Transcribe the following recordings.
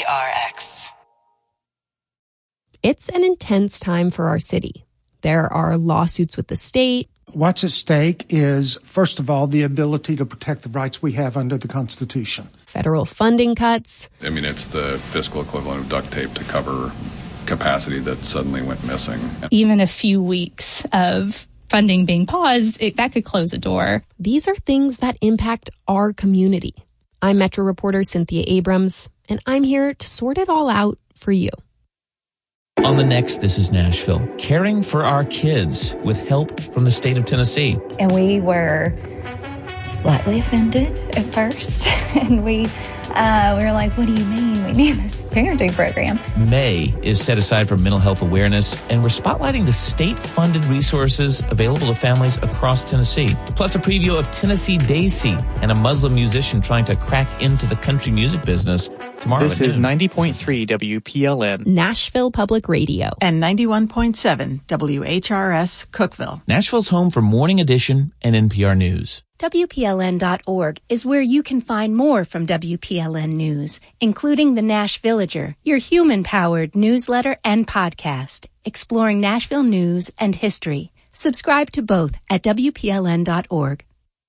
PRX. It's an intense time for our city. There are lawsuits with the state. What's at stake is, first of all, the ability to protect the rights we have under the Constitution. Federal funding cuts. I mean, it's the fiscal equivalent of duct tape to cover capacity that suddenly went missing. Even a few weeks of funding being paused, that could close a door. These are things that impact our community. I'm Metro reporter Cynthia Abrams, and I'm here to sort it all out for you. On the next, This is Nashville, caring for our kids with help from the state of Tennessee. And we were slightly offended at first, and we were like, what do you mean we need this parenting program? May is set aside for mental health awareness, and we're spotlighting the state-funded resources available to families across Tennessee. Plus a preview of Tennessee Daisy and a Muslim musician trying to crack into the country music business tomorrow. This is 90.3 WPLN. Nashville Public Radio. And 91.7 WHRS Cookeville. Nashville's home for Morning Edition and NPR News. WPLN.org is where you can find more from WPLN News, including the Nash Villager, your human-powered newsletter and podcast, exploring Nashville news and history. Subscribe to both at WPLN.org.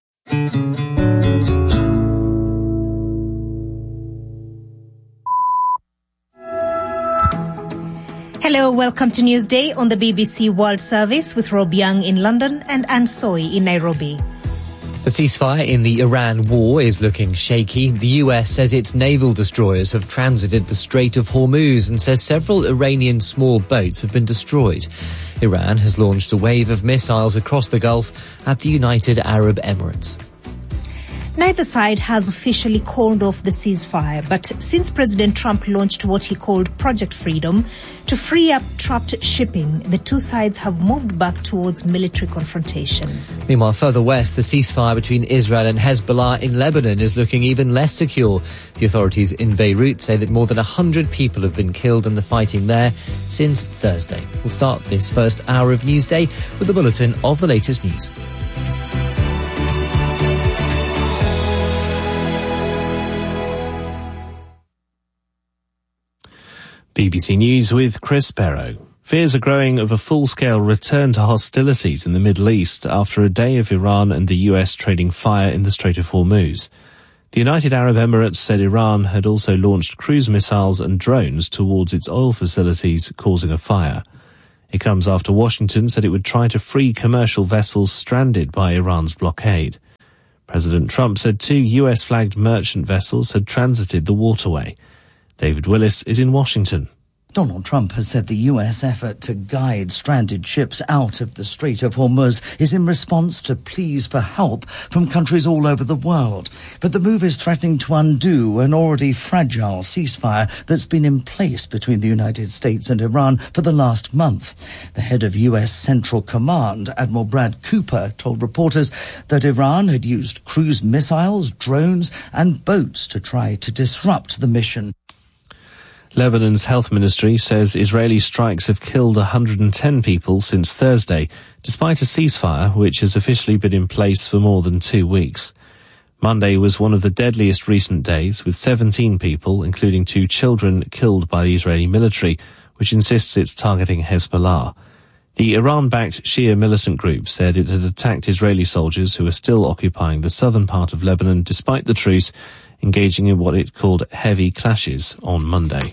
Hello, welcome to Newsday on the BBC World Service with Rob Young in London and Anne Soy in Nairobi. The ceasefire in the Iran war is looking shaky. The US says its naval destroyers have transited the Strait of Hormuz and says several Iranian small boats have been destroyed. Iran has launched a wave of missiles across the Gulf at the United Arab Emirates. Neither side has officially called off the ceasefire, but since President Trump launched what he called Project Freedom to free up trapped shipping, the two sides have moved back towards military confrontation. Meanwhile, further west, the ceasefire between Israel and Hezbollah in Lebanon is looking even less secure. The authorities in Beirut say that more than 100 people have been killed in the fighting there since Thursday. We'll start this first hour of Newsday with a bulletin of the latest news. BBC News with Chris Barrow. Fears are growing of a full-scale return to hostilities in the Middle East after a day of Iran and the US trading fire in the Strait of Hormuz. The United Arab Emirates said Iran had also launched cruise missiles and drones towards its oil facilities, causing a fire. It comes after Washington said it would try to free commercial vessels stranded by Iran's blockade. President Trump said 2 US-flagged merchant vessels had transited the waterway. David Willis is in Washington. Donald Trump has said the US effort to guide stranded ships out of the Strait of Hormuz is in response to pleas for help from countries all over the world. But the move is threatening to undo an already fragile ceasefire that's been in place between the United States and Iran for the last month. The head of US Central Command, Admiral Brad Cooper, told reporters that Iran had used cruise missiles, drones and boats to try to disrupt the mission. Lebanon's health ministry says Israeli strikes have killed 110 people since Thursday, despite a ceasefire which has officially been in place for more than 2 weeks. Monday was one of the deadliest recent days, with 17 people, including 2 children, killed by the Israeli military, which insists it's targeting Hezbollah. The Iran-backed Shia militant group said it had attacked Israeli soldiers who are still occupying the southern part of Lebanon despite the truce, engaging in what it called heavy clashes on Monday.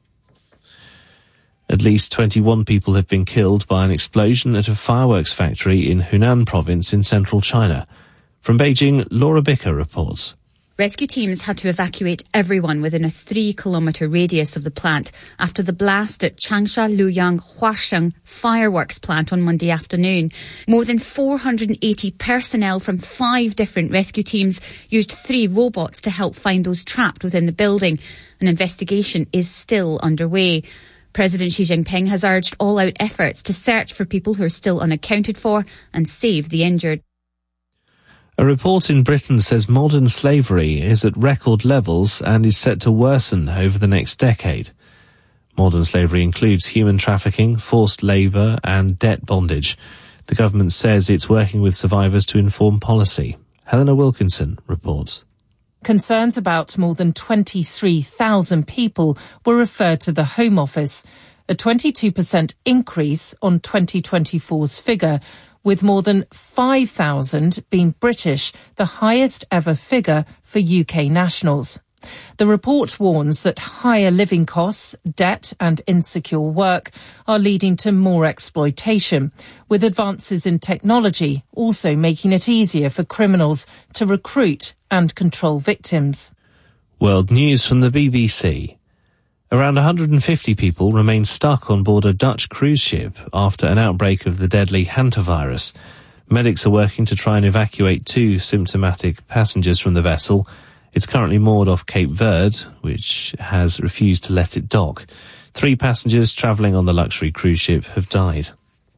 At least 21 people have been killed by an explosion at a fireworks factory in Hunan province in central China. From Beijing, Laura Bicker reports. Rescue teams had to evacuate everyone within a 3-kilometre radius of the plant after the blast at Changsha Luyang Huasheng fireworks plant on Monday afternoon. More than 480 personnel from 5 different rescue teams used 3 robots to help find those trapped within the building. An investigation is still underway. President Xi Jinping has urged all-out efforts to search for people who are still unaccounted for and save the injured. A report in Britain says modern slavery is at record levels and is set to worsen over the next decade. Modern slavery includes human trafficking, forced labour and debt bondage. The government says it's working with survivors to inform policy. Helena Wilkinson reports. Concerns about more than 23,000 people were referred to the Home Office, a 22% increase on 2024's figure, with more than 5,000 being British, the highest ever figure for UK nationals. The report warns that higher living costs, debt and insecure work are leading to more exploitation, with advances in technology also making it easier for criminals to recruit and control victims. World news from the BBC. Around 150 people remain stuck on board a Dutch cruise ship after an outbreak of the deadly hantavirus. Medics are working to try and evacuate 2 symptomatic passengers from the vessel. It's currently moored off Cape Verde, which has refused to let it dock. 3 passengers travelling on the luxury cruise ship have died.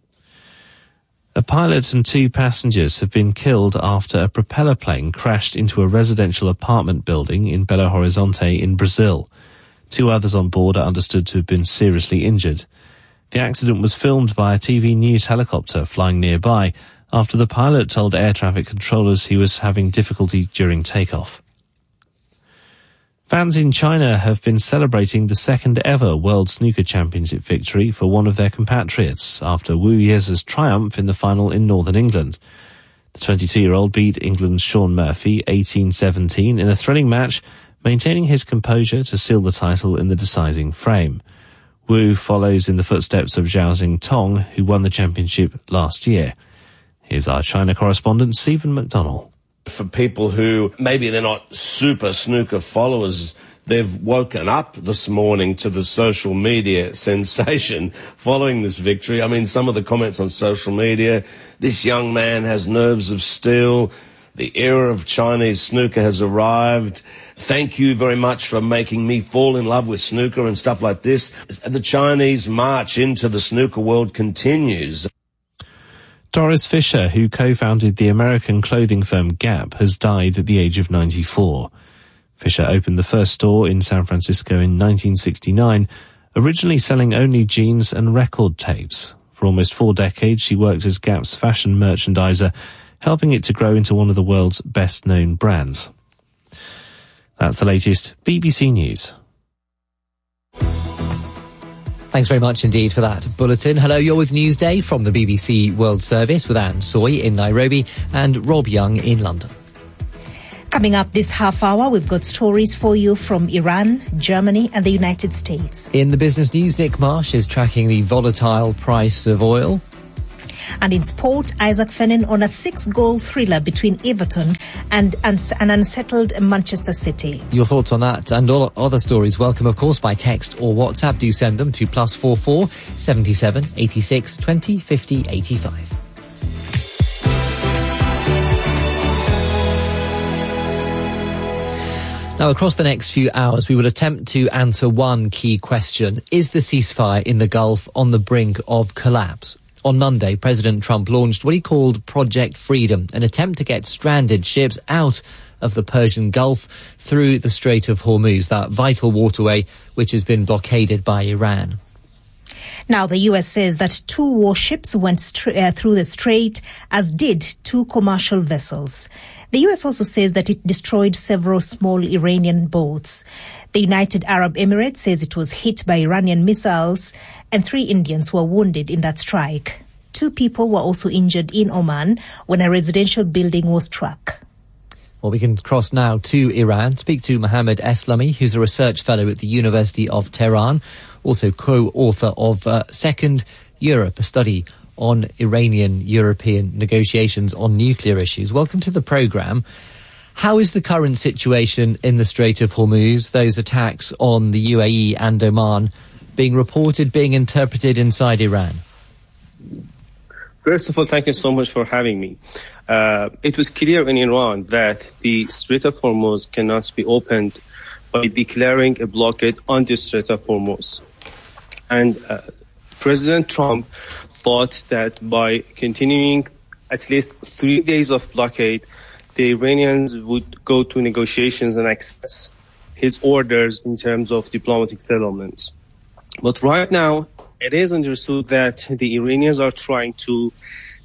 A pilot and 2 passengers have been killed after a propeller plane crashed into a residential apartment building in Belo Horizonte in Brazil. 2 others on board are understood to have been seriously injured. The accident was filmed by a TV news helicopter flying nearby after the pilot told air traffic controllers he was having difficulty during takeoff. Fans in China have been celebrating the second ever World Snooker Championship victory for one of their compatriots after Wu Yeza's triumph in the final in Northern England. The 22-year-old beat England's Shaun Murphy 18-17 in a thrilling match, maintaining his composure to seal the title in the deciding frame. Wu follows in the footsteps of Zhao Xingtong, who won the championship last year. Here's our China correspondent, Stephen McDonnell. For people who maybe they're not super snooker followers, they've woken up this morning to the social media sensation following this victory. I mean, some of the comments on social media, this young man has nerves of steel. The era of Chinese snooker has arrived. Thank you very much for making me fall in love with snooker and stuff like this. The Chinese march into the snooker world continues. Doris Fisher, who co-founded the American clothing firm Gap, has died at the age of 94. Fisher opened the first store in San Francisco in 1969, originally selling only jeans and record tapes. For almost 4 decades, she worked as Gap's fashion merchandiser, helping it to grow into one of the world's best-known brands. That's the latest BBC News. Thanks very much indeed for that bulletin. Hello, you're with Newsday from the BBC World Service with Anne Soy in Nairobi and Rob Young in London. Coming up this half hour, we've got stories for you from Iran, Germany and the United States. In the business news, Nick Marsh is tracking the volatile price of oil. And in sport, Isaac Fennin on a 6-goal thriller between Everton and an unsettled Manchester City. Your thoughts on that and all other stories welcome, of course, by text or WhatsApp. Do send them to +44 77 86 20 50 85. Now, across the next few hours, we will attempt to answer one key question. Is the ceasefire in the Gulf on the brink of collapse? On Monday, President Trump launched what he called Project Freedom, an attempt to get stranded ships out of the Persian Gulf through the Strait of Hormuz, that vital waterway which has been blockaded by Iran. Now, the U.S. says that 2 warships went through the strait, as did 2 commercial vessels. The U.S. also says that it destroyed several small Iranian boats. The United Arab Emirates says it was hit by Iranian missiles, and 3 Indians were wounded in that strike. 2 people were also injured in Oman when a residential building was struck. Well, we can cross now to Iran, speak to Mohammed Eslami, who's a research fellow at the University of Tehran, also co-author of Second Europe, a study on Iranian-European negotiations on nuclear issues. Welcome to the programme. How is the current situation in the Strait of Hormuz, those attacks on the UAE and Oman, being reported, being interpreted inside Iran? First of all, thank you so much for having me. It was clear in Iran that the Strait of Hormuz cannot be opened by declaring a blockade on the Strait of Hormuz. And President Trump thought that by continuing at least 3 days of blockade, the Iranians would go to negotiations and accept his orders in terms of diplomatic settlements. But right now, it is understood that the Iranians are trying to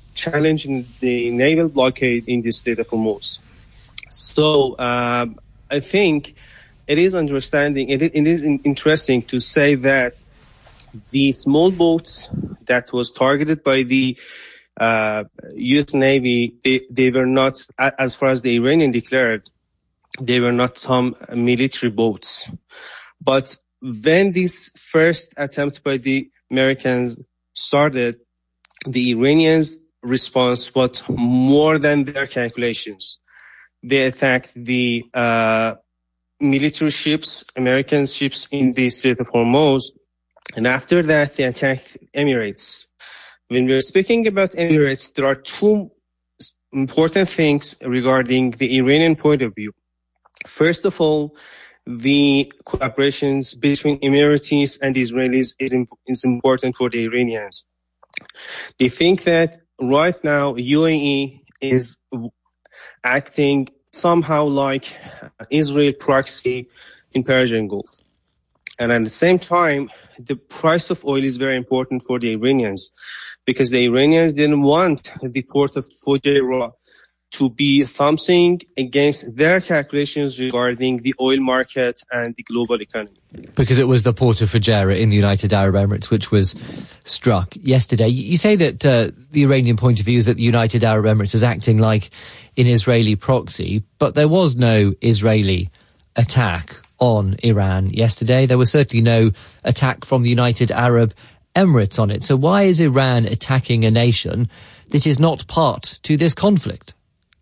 challenge the naval blockade in the Strait of Hormuz. So, I think it is interesting to say that the small boats that was targeted by the U.S. Navy, they were not, as far as the Iranian declared, they were not some military boats. But when this first attempt by the Americans started, the Iranians' response was more than their calculations. They attacked the military ships, American ships in the Strait of Hormuz, and after that they attacked Emirates. When we're speaking about Emirates, there are two important things regarding the Iranian point of view. First of all, the collaborations between Emiratis and Israelis is important for the Iranians. They think that right now UAE is acting somehow like Israel proxy in Persian Gulf. And at the same time, the price of oil is very important for the Iranians because the Iranians didn't want the port of Fujairah to be something against their calculations regarding the oil market and the global economy. Because it was the port of Fujairah in the United Arab Emirates which was struck yesterday. You say that the Iranian point of view is that the United Arab Emirates is acting like an Israeli proxy, but there was no Israeli attack on Iran yesterday. There was certainly no attack from the United Arab Emirates on it. So why is Iran attacking a nation that is not part to this conflict?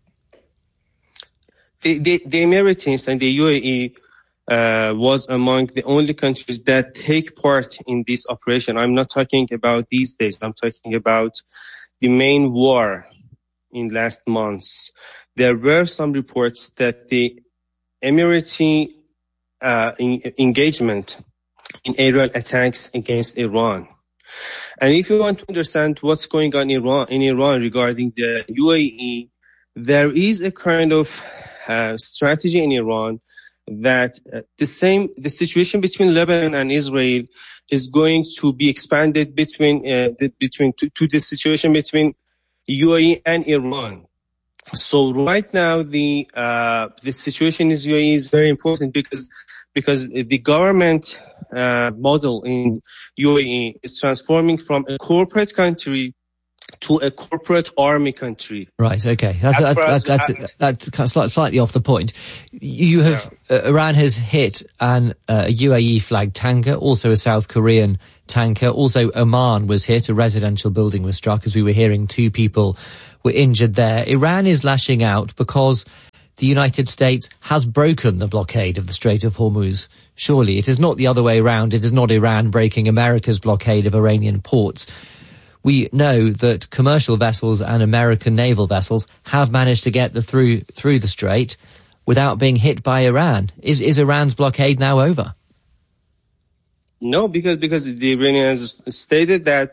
The Emirates and the UAE was among the only countries that take part in this operation. I'm not talking about these days. I'm talking about the main war in last months. There were some reports that the Emirati engagement in aerial attacks against Iran. And if you want to understand what's going on in Iran regarding the UAE, there is a kind of strategy in Iran that the situation between Lebanon and Israel is going to be expanded to the situation between UAE and Iran. So right now the situation in UAE is very important because the government model in UAE is transforming from a corporate country to a corporate army country. Right, okay. That's slightly off the point. You have Iran has hit a UAE flagged tanker, also a South Korean tanker. Also Oman was hit, a residential building was struck. As we were hearing, 2 people were injured there. Iran is lashing out because the United States has broken the blockade of the Strait of Hormuz. Surely it is not the other way around. It is not Iran breaking America's blockade of Iranian ports. We know that commercial vessels and American naval vessels have managed to get through the strait without being hit by Iran. Is Iran's blockade now over? No, because the Iranians stated that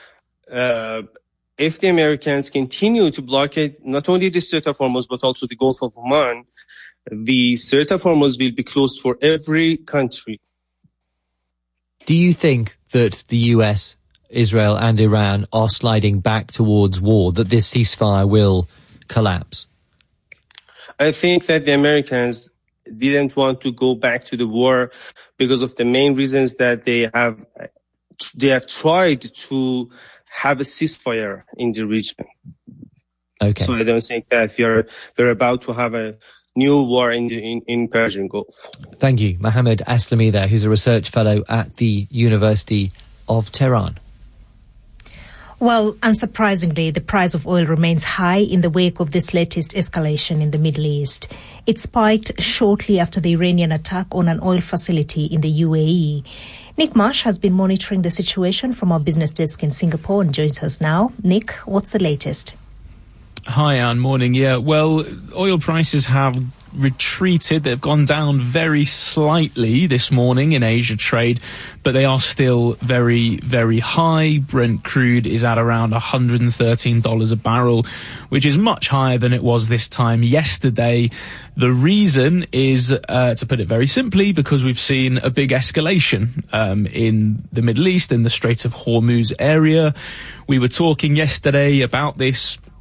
if the Americans continue to blockade not only the Strait of Hormuz but also the Gulf of Oman, the Strait of Hormuz will be closed for every country. Do you think that the US, Israel and Iran are sliding back towards war, that this ceasefire will collapse? I think that the Americans didn't want to go back to the war because of the main reasons that they have tried to have a ceasefire in the region. Okay. So I don't think that we're about to have a new war in Persian Gulf. Thank you. Mohammed Aslami there, who's a research fellow at the University of Tehran. Well, unsurprisingly, the price of oil remains high in the wake of this latest escalation in the Middle East. It spiked shortly after the Iranian attack on an oil facility in the UAE. Nick Marsh has been monitoring the situation from our business desk in Singapore and joins us now. Nick, what's the latest? Hi, Anne. Morning. Yeah, well, oil prices have retreated. They've gone down very slightly this morning in Asia trade, but they are still very, very high. Brent crude is at around $113 a barrel, which is much higher than it was this time yesterday. The reason is, to put it very simply, because we've seen a big escalation in the Middle East, in the Strait of Hormuz area. We were talking yesterday about this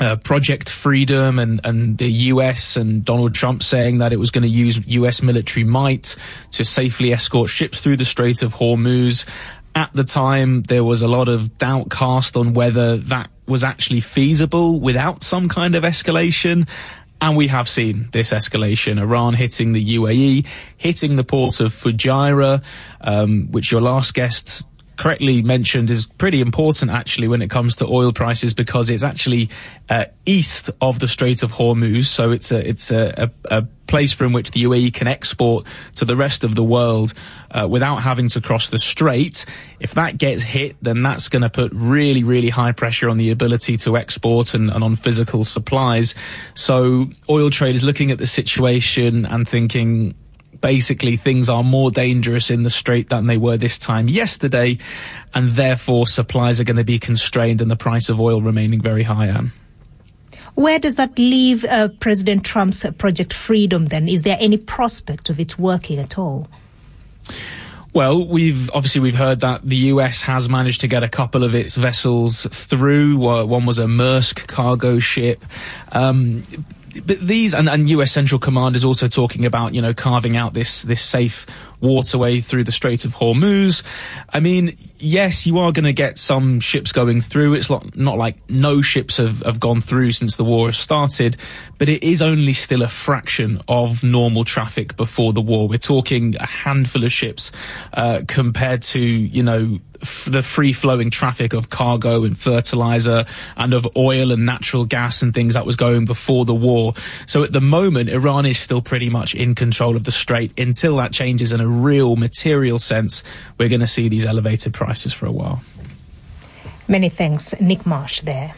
Project Freedom and the US and Donald Trump saying that it was going to use US military might to safely escort ships through the Strait of Hormuz. At the time, there was a lot of doubt cast on whether that was actually feasible without some kind of escalation. And we have seen this escalation. Iran hitting the UAE, hitting the port of Fujairah, which your last guest correctly mentioned is pretty important actually when it comes to oil prices, because it's actually east of the Strait of Hormuz, so it's a place from which the UAE can export to the rest of the world without having to cross the strait. If that gets hit, then that's going to put really, really high pressure on the ability to export and on physical supplies. So oil traders looking at the situation and thinking, basically, things are more dangerous in the strait than they were this time yesterday, and therefore supplies are going to be constrained and the price of oil remaining very high. Where does that leave President Trump's Project Freedom then? Is there any prospect of it working at all? Well, we've heard that the US has managed to get a couple of its vessels through. One was a Maersk cargo ship. But these and US Central Command is also talking about, carving out this safe waterway through the Strait of Hormuz. I mean, yes, you are going to get some ships going through. It's not like no ships have gone through since the war has started, but it is only still a fraction of normal traffic before the war. We're talking a handful of ships compared to, the free-flowing traffic of cargo and fertilizer and of oil and natural gas and things that was going before the war. So at the moment, Iran is still pretty much in control of the strait. Until that changes in a real material sense, we're going to see these elevated prices for a while. Many thanks. Nick Marsh there.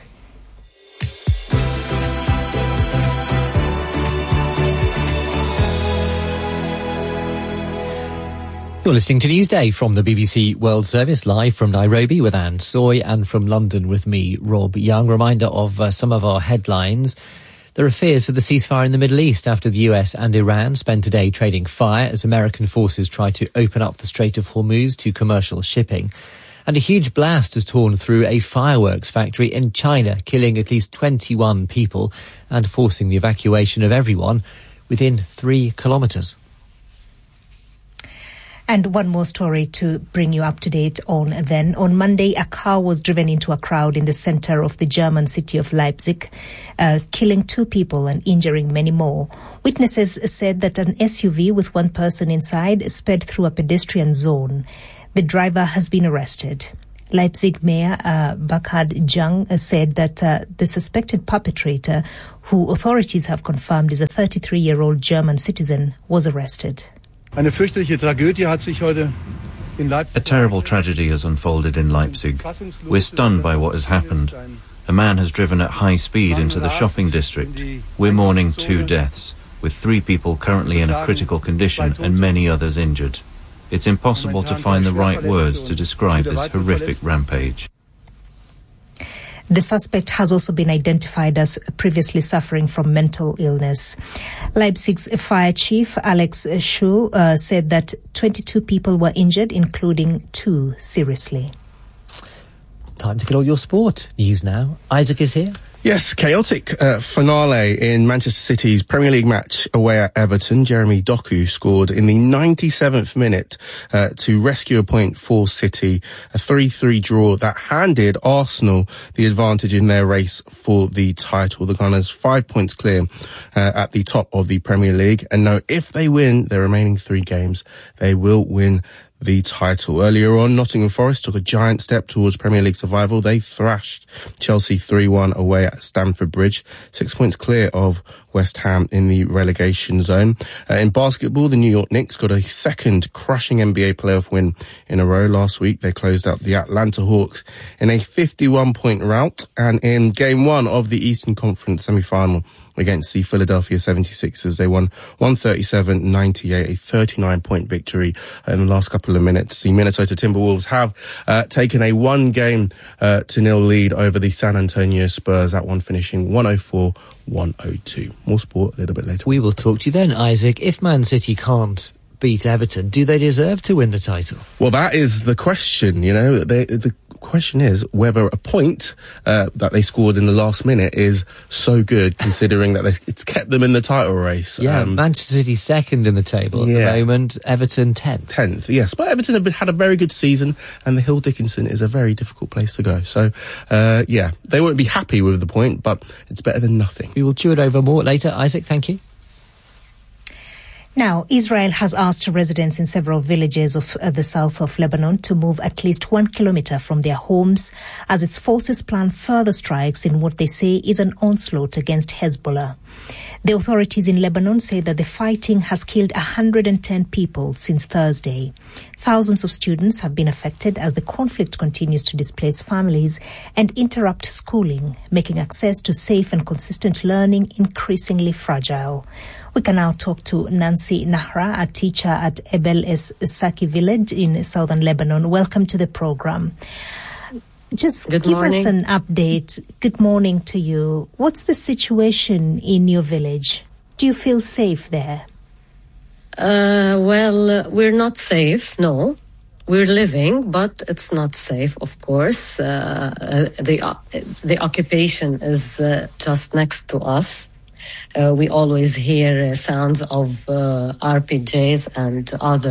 You're listening to Newsday from the BBC World Service, live from Nairobi with Anne Soy, and from London with me, Rob Young. Reminder of some of our headlines. There are fears for the ceasefire in the Middle East after the US and Iran spend today trading fire as American forces try to open up the Strait of Hormuz to commercial shipping. And a huge blast has torn through a fireworks factory in China, killing at least 21 people and forcing the evacuation of everyone within 3 kilometres. And one more story to bring you up to date on then. On Monday, a car was driven into a crowd in the center of the German city of Leipzig, killing 2 people and injuring many more. Witnesses said that an SUV with 1 person inside sped through a pedestrian zone. The driver has been arrested. Leipzig Mayor Burkhard Jung said that the suspected perpetrator, who authorities have confirmed is a 33-year-old German citizen, was arrested. A terrible tragedy has unfolded in Leipzig. We're stunned by what has happened. A man has driven at high speed into the shopping district. We're mourning 2 deaths, with 3 people currently in a critical condition and many others injured. It's impossible to find the right words to describe this horrific rampage. The suspect has also been identified as previously suffering from mental illness. Leipzig's fire chief, Alex Schuh, said that 22 people were injured, including 2 seriously. Time to get all your sport news now. Isaac is here. Yes, chaotic finale in Manchester City's Premier League match away at Everton. Jeremy Doku scored in the 97th minute to rescue a point for City. A 3-3 draw that handed Arsenal the advantage in their race for the title. The Gunners 5 points clear at the top of the Premier League. And now if they win their remaining 3 games, they will win the title. Earlier on, Nottingham Forest took a giant step towards Premier League survival. They thrashed Chelsea 3-1 away at Stamford Bridge, 6 points clear of West Ham in the relegation zone. In basketball, the New York Knicks got a second crushing NBA playoff win in a row last week. They closed out the Atlanta Hawks in a 51-point rout. And in Game 1 of the Eastern Conference semi-final against the Philadelphia 76ers, they won 137-98, a 39-point victory in the last couple of minutes. The Minnesota Timberwolves have taken a 1-0 lead over the San Antonio Spurs, that one finishing 104-102. More sport a little bit later. We will talk to you then, Isaac. If Man City can't beat Everton, do they deserve to win the title? Well, that is the question. The question is whether a point that they scored in the last minute is so good, considering that it's kept them in the title race. Yeah, Manchester City second in the table at the moment, Everton 10th. 10th, yes. But Everton have had a very good season, and the Hill Dickinson is a very difficult place to go. So, they won't be happy with the point, but it's better than nothing. We will chew it over more later. Isaac, thank you. Now, Israel has asked residents in several villages of the south of Lebanon to move at least 1 kilometer from their homes as its forces plan further strikes in what they say is an onslaught against Hezbollah. The authorities in Lebanon say that the fighting has killed 110 people since Thursday. Thousands of students have been affected as the conflict continues to displace families and interrupt schooling, making access to safe and consistent learning increasingly fragile. We can now talk to Nancy Nahra, a teacher at Ebel Es-Saki village in southern Lebanon. Welcome to the program. Just give us an update. Good morning to you. What's the situation in your village? Do you feel safe there? Well, we're not safe, no. We're living, but it's not safe, of course. The occupation is just next to us. We always hear sounds of RPGs and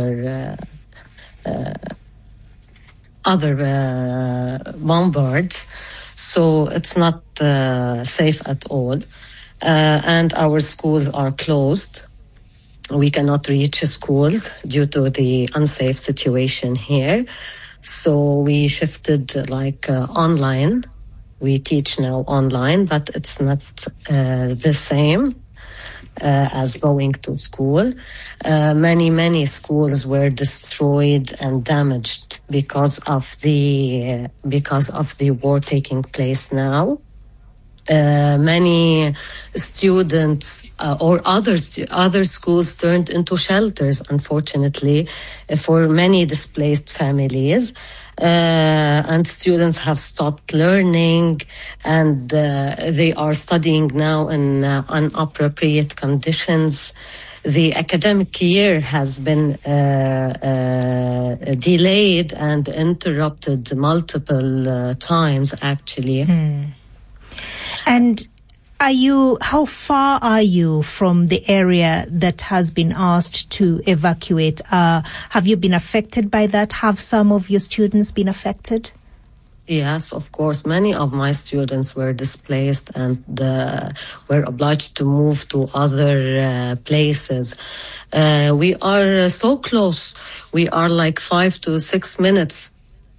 other bombards, so it's not safe at all. And our schools are closed. We cannot reach schools due to the unsafe situation here. So we shifted online. We teach now online, but it's not the same as going to school. Many schools were destroyed and damaged because of the war taking place now. Many students or other schools turned into shelters, unfortunately, for many displaced families. And students have stopped learning, and they are studying now in inappropriate conditions. The academic year has been delayed and interrupted multiple times, actually. And how far are you from the area that has been asked to evacuate? Have you been affected by that? Have some of your students been affected? Yes, of course. Many of my students were displaced and were obliged to move to other places. We are so close. We are like 5 to 6 minutes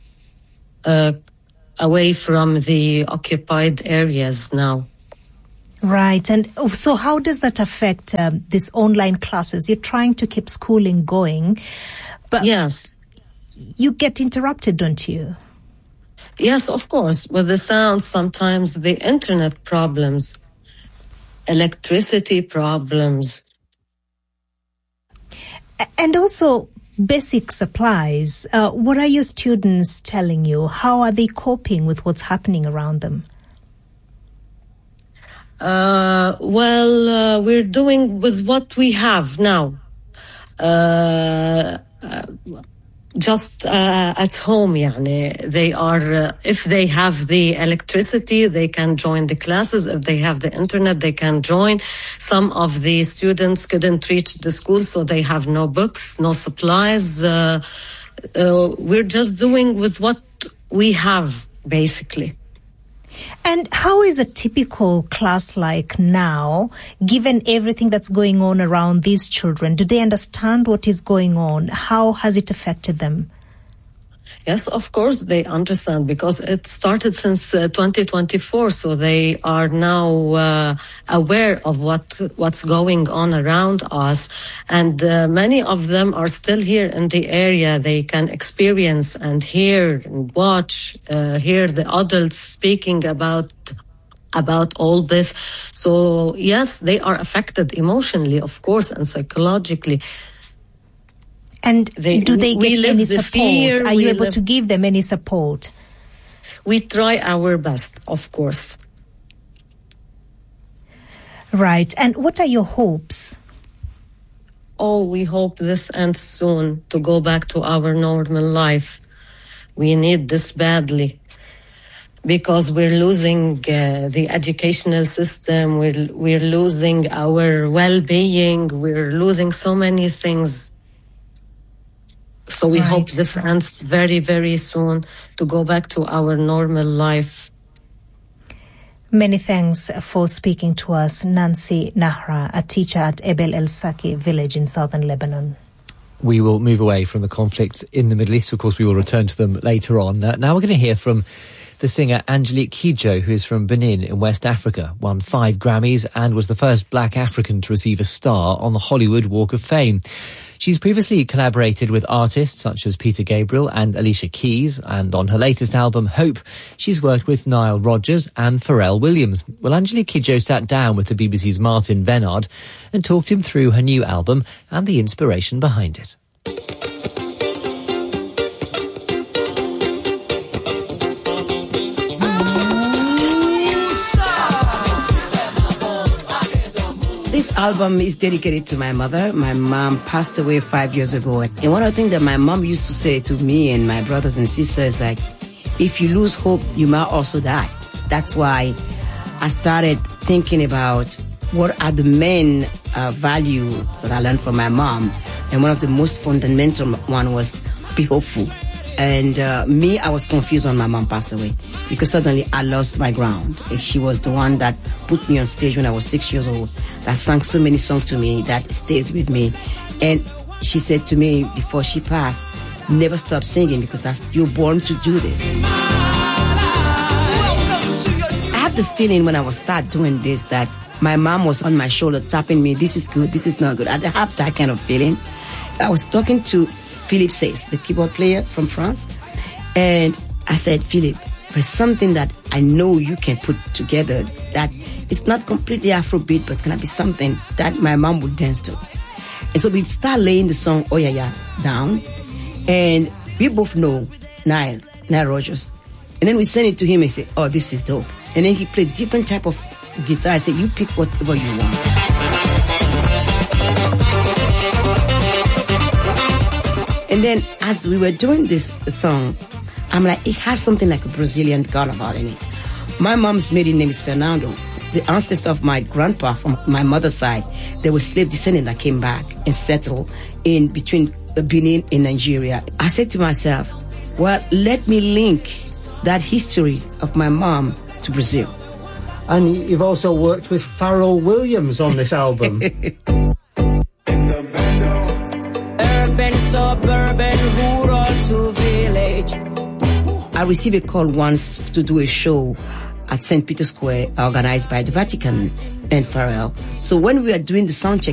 away from the occupied areas now. Right. And so how does that affect these online classes? You're trying to keep schooling going, but yes, you get interrupted, don't you? Yes, of course. With the sound, sometimes the internet problems, electricity problems. And also basic supplies. What are your students telling you? How are they coping with what's happening around them? We're doing with what we have now. Just at home, they are, if they have the electricity, they can join the classes. If they have the internet, they can join. Some of the students couldn't reach the school, so they have no books, no supplies. We're just doing with what we have, basically. And how is a typical class like now, given everything that's going on around these children? Do they understand what is going on? How has it affected them? Yes, of course they understand, because it started since 2024, so they are now aware of what's going on around us, and many of them are still here in the area. They can experience and hear and watch, hear the adults speaking about all this. So yes, they are affected emotionally, of course, and psychologically. And do they get any support? Are you able to give them any support? We try our best, of course. Right. And what are your hopes? Oh, we hope this ends soon, to go back to our normal life, We need this badly because we're losing the educational system. We're losing our well-being. We're losing so many things. So we hope this ends very, very soon to go back to our normal life. Many thanks for speaking to us, Nancy Nahra, a teacher at Ebel El Saki village in southern Lebanon. We will move away from the conflict in the Middle East. Of course, we will return to them later on. Now we're going to hear from the singer Angelique Kidjo, who is from Benin in West Africa, won 5 Grammys and was the first black African to receive a star on the Hollywood Walk of Fame. She's previously collaborated with artists such as Peter Gabriel and Alicia Keys, and on her latest album, Hope, she's worked with Nile Rodgers and Pharrell Williams. Well, Angelique Kidjo sat down with the BBC's Martin Venard and talked him through her new album and the inspiration behind it. This album is dedicated to my mother. My mom passed away 5 years ago. And one of the things that my mom used to say to me and my brothers and sisters is like, if you lose hope, you might also die. That's why I started thinking about what are the main values that I learned from my mom. And one of the most fundamental one was be hopeful. And me, I was confused when my mom passed away because suddenly I lost my ground. She was the one that put me on stage when I was 6 years old, that sang so many songs to me that stays with me. And she said to me before she passed, never stop singing because you're born to do this. I have the feeling when I was start doing this that my mom was on my shoulder tapping me, this is good, this is not good. I have that kind of feeling. I was talking to Philippe Says, the keyboard player from France. And I said, Philippe, there's something that I know you can put together that it's not completely Afrobeat, but it's going to be something that my mom would dance to. And so we start laying the song Oh Yeah Yeah down. And we both know Nile Rodgers. And then we send it to him and say, oh, this is dope. And then he played different type of guitar. I said, you pick whatever you want. And then as we were doing this song, I'm like, it has something like a Brazilian carnival in it. My mom's maiden name is Fernando. The ancestor of my grandpa from my mother's side, they were slave descendants that came back and settled in between Benin and Nigeria. I said to myself, well, let me link that history of my mom to Brazil. And you've also worked with Pharrell Williams on this album. Urban, suburban, rural to village. I received a call once to do a show at St. Peter's Square organized by the Vatican and Pharrell. So when we were doing the sound check,